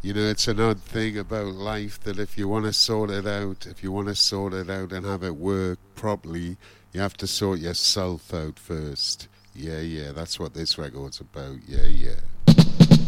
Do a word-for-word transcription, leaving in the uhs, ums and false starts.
You know, it's an odd thing about life that if you want to sort it out, if you want to sort it out and have it work properly, you have to sort yourself out first. Yeah, yeah, that's what this record's about. Yeah, yeah.